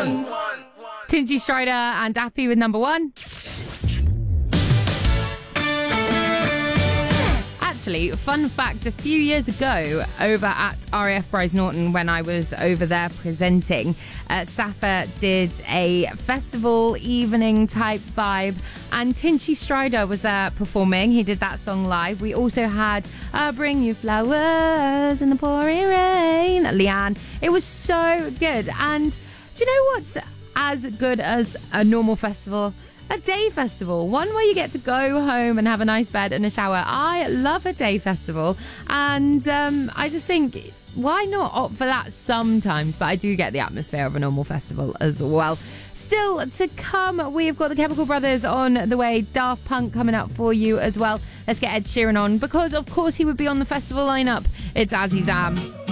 Tinchy Strider and Dappy with number 1. Actually, fun fact, a few years ago over at RAF Bryce Norton, when I was over there presenting, Safa did a festival evening type vibe and Tinchy Strider was there performing. He did that song live. We also had Bring You Flowers in the Pouring Rain, Leanne. It was so good. And do you know what's as good as a normal festival? A day festival, one where you get to go home and have a nice bed and a shower. I love a day festival, and I just think, why not opt for that sometimes? But I do get the atmosphere of a normal festival as well. Still to come, we've got the Chemical Brothers on the way, Daft Punk coming up for you as well. Let's get Ed Sheeran on, because of course he would be on the festival lineup. It's Azzy Zam.